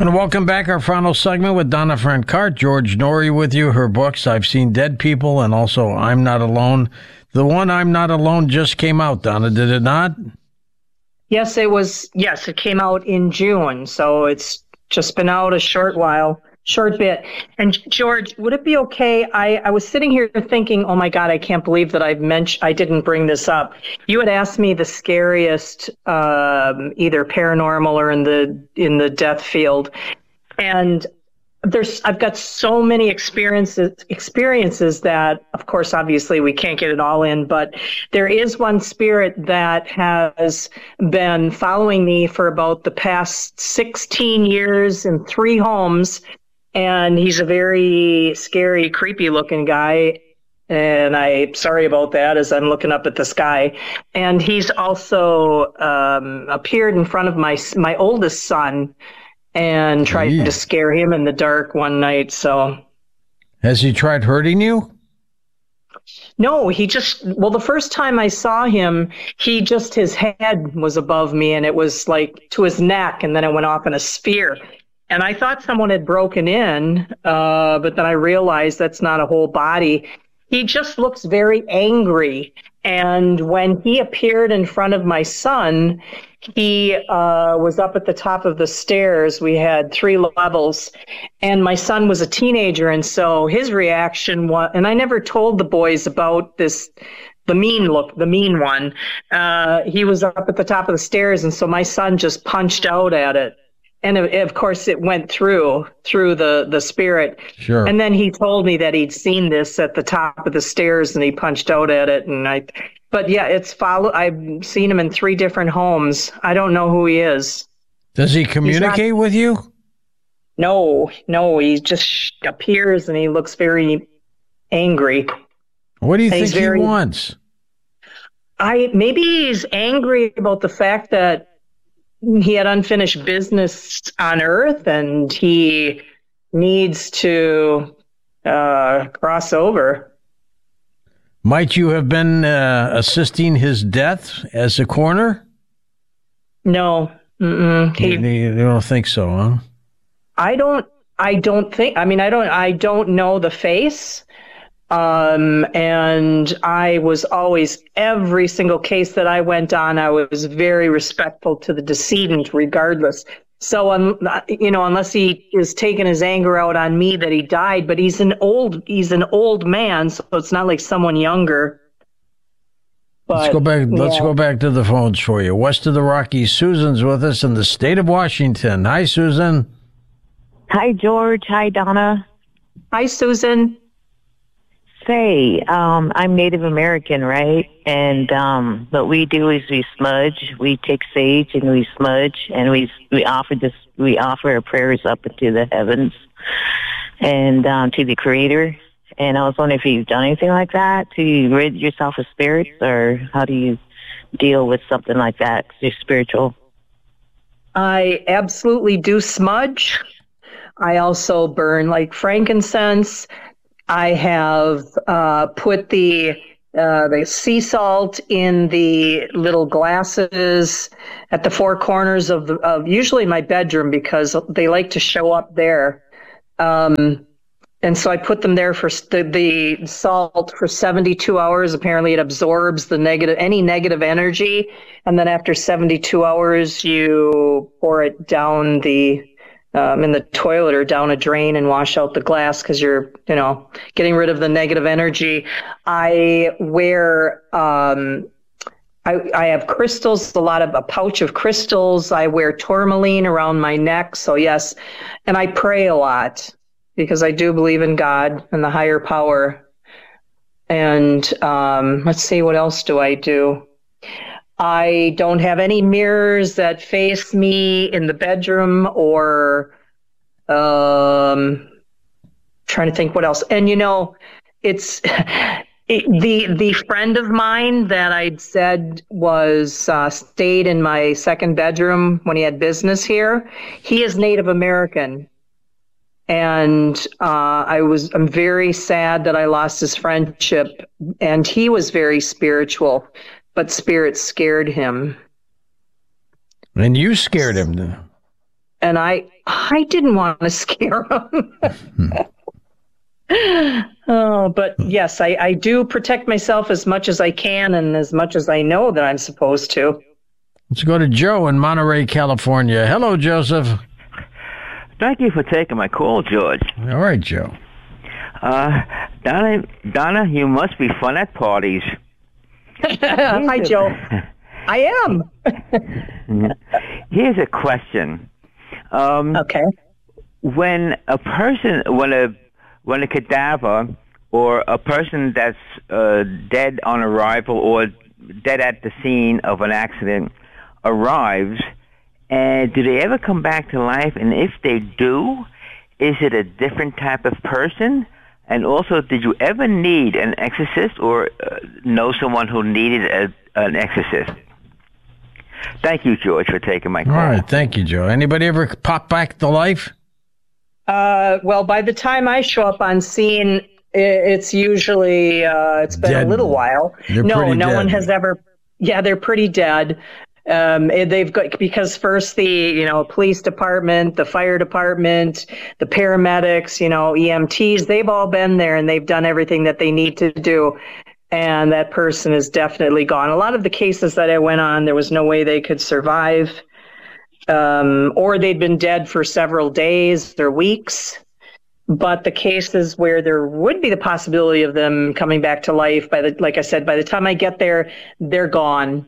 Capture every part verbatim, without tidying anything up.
And welcome back. Our final segment with Donna Francart. George Noory with you. Her books, I've Seen Dead People, and also I'm Not Alone. The one I'm Not Alone just came out, Donna, did it not? Yes, it was. Yes, it came out in June. So it's just been out a short while, short bit. And George, would it be okay? I, I was sitting here thinking, oh my God, I can't believe that I've mentioned, I didn't bring this up. You had asked me the scariest, um, either paranormal or in the, in the death field. And there's, I've got so many experiences, experiences that, of course, obviously we can't get it all in, but there is one spirit that has been following me for about the past sixteen years in three homes. And he's a very scary, creepy looking guy. And I'm sorry about that as I'm looking up at the sky. And he's also um, appeared in front of my, my oldest son and tried yeah. to scare him in the dark one night. So, has he tried hurting you? No, he just, well, the first time I saw him, he just, his head was above me and it was like to his neck, and then it went off in a sphere. And I thought someone had broken in, uh, but then I realized that's not a whole body. He just looks very angry. And when he appeared in front of my son, he uh, was up at the top of the stairs. We had three levels, and my son was a teenager. And so his reaction was, and I never told the boys about this, the mean look, the mean one. Uh, he was up at the top of the stairs. And so my son just punched out at it. And it, of course, it went through, through the, the spirit. Sure. And then he told me that he'd seen this at the top of the stairs and he punched out at it. And I, but yeah, it's follow. I've seen him in three different homes. I don't know who he is. Does he communicate not, with you? No, no. He just appears and he looks very angry. What do you and think very, he wants? I, maybe he's angry about the fact that he had unfinished business on Earth and he needs to uh, cross over. Might you have been uh, assisting his death as a coroner? No. Mm-mm. He, you, you don't think so, huh? I don't, I don't think, I mean, I don't, I don't know the face. Um, and I was always, every single case that I went on, I was very respectful to the decedent regardless. So, um, you know, unless he is taking his anger out on me that he died, but he's an old, he's an old man. So it's not like someone younger. But, let's go back. Let's yeah. go back to the phones for you. West of the Rockies, Susan's with us in the state of Washington. Hi, Susan. Hi, George. Hi, Donna. Hi, Susan. Say, um, I'm Native American, right? And um, what we do is we smudge. We take sage and we smudge, and we we offer this. We offer our prayers up into the heavens and um, to the Creator. And I was wondering if you've done anything like that to rid yourself of spirits, or how do you deal with something like that? 'Cause you're spiritual. I absolutely do smudge. I also burn like frankincense. I have uh, put the uh, the sea salt in the little glasses at the four corners of the of usually my bedroom because they like to show up there. Um, and so I put them there for the, the salt for seventy-two hours. Apparently, it absorbs the negative any negative energy, and then after seventy-two hours, you pour it down the. Um, in the toilet or down a drain and wash out the glass because you're, you know, getting rid of the negative energy. I wear, um, I, I have crystals, a lot of a pouch of crystals. I wear tourmaline around my neck. So yes. And I pray a lot because I do believe in God and the higher power. And, um, let's see, what else do I do? I don't have any mirrors that face me in the bedroom or um trying to think what else. And you know, it's it, the the friend of mine that I'd said was uh, stayed in my second bedroom when he had business here. He is Native American. And uh, I was I'm very sad that I lost his friendship, and he was very spiritual. But spirit scared him. And you scared him. and I I didn't want to scare him. Oh, but yes, I, I do protect myself as much as I can and as much as I know that I'm supposed to. Let's go to Joe in Monterey, California. Hello, Joseph. Thank you for taking my call, George. All right, Joe. Uh, Donna, Donna, you must be fun at parties. Hi, a, Joe. I am. Here's a question. Um, okay. When a person, when a when a cadaver or a person that's uh, dead on arrival or dead at the scene of an accident arrives, and do they ever come back to life? And if they do, is it a different type of person? And also, did you ever need an exorcist or uh, know someone who needed a, an exorcist? Thank you, George, for taking my call. All right, thank you, Joe. Anybody ever pop back to life? Uh, well, by the time I show up on scene, it's usually, uh, it's been Dead. a little while. They're no, pretty no dead. one has ever, yeah, they're pretty dead. Um, they've got, because first the, you know, police department, the fire department, the paramedics, you know, E M Ts, they've all been there and they've done everything that they need to do. And that person is definitely gone. A lot of the cases that I went on, there was no way they could survive. Um, or they'd been dead for several days or weeks. But the cases where there would be the possibility of them coming back to life, by the, like I said, by the time I get there, they're gone.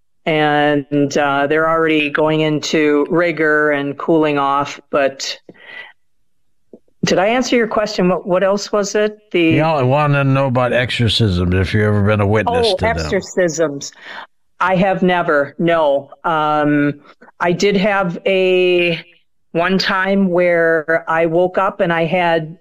And uh, they're already going into rigor and cooling off. But did I answer your question? What, what else was it? The Yeah, I want to know about exorcisms, if you've ever been a witness oh, to them. exorcisms. I have never, no. Um, I did have a one time where I woke up and I had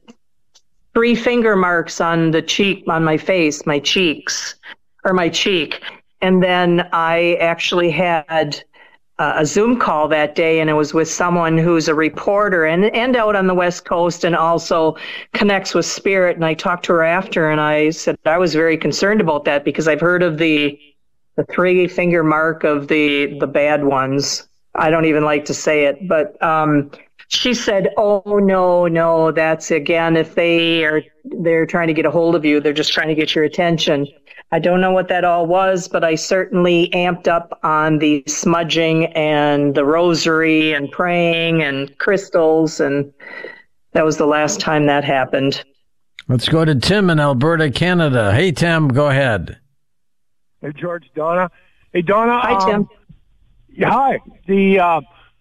three finger marks on the cheek, on my face, my cheeks, or my cheek. And then I actually had uh, a Zoom call that day, and it was with someone who's a reporter and, and out on the West Coast and also connects with spirit. And I talked to her after, and I said I was very concerned about that because I've heard of the the three finger mark of the, the bad ones. I don't even like to say it, but um, she said, oh, no, no, that's again, if they are, they're trying to get a hold of you, they're just trying to get your attention. I don't know what that all was, but I certainly amped up on the smudging and the rosary and praying and crystals. And that was the last time that happened. Let's go to Tim in Alberta, Canada. Hey, Tim, go ahead. Hey, George, Donna. Hey, Donna. Hi, Tim. Um, yeah, hi. The uh,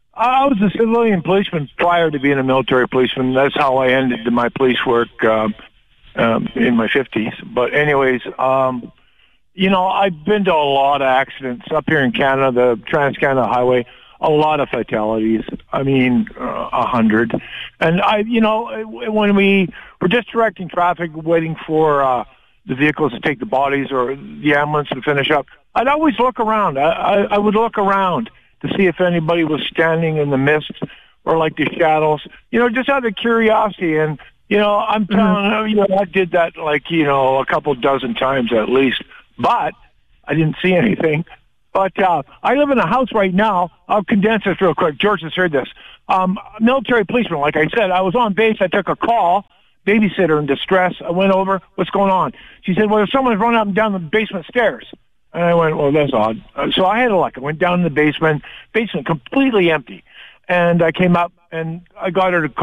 I was a civilian policeman prior to being a military policeman. That's how I ended my police work uh, um, in my fifties. But anyways, um, you know, I've been to a lot of accidents up here in Canada, the Trans-Canada Highway, a lot of fatalities. I mean, uh, a hundred. And I, you know, when we were just directing traffic, waiting for uh, the vehicles to take the bodies or the ambulance to finish up, I'd always look around. I, I, I would look around to see if anybody was standing in the mist or like the shadows, you know, just out of curiosity. And, you know, I'm telling you, you know, I did that like, you know, a couple dozen times at least, but I didn't see anything. But uh, I live in a house right now. I'll condense this real quick. George has heard this. Um, military policeman, like I said, I was on base. I took a call. Babysitter in distress. I went over. What's going on? She said, well, someone's run up and down the basement stairs. And I went, well, that's odd. Uh, so I had a look. I went down in the basement, basement completely empty. And I came up and I got her to call.